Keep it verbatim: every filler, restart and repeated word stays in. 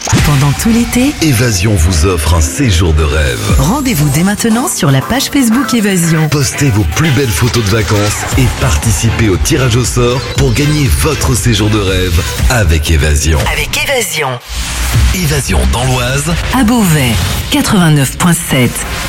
Pendant tout l'été, Évasion vous offre un séjour de rêve. rendez-vous dès maintenant sur la page Facebook Évasion. Postez vos plus belles photos de vacances et participez au tirage au sort pour gagner votre séjour de rêve avec Évasion. Avec Évasion. Évasion dans l'Oise, À Beauvais, quatre-vingt-neuf virgule sept.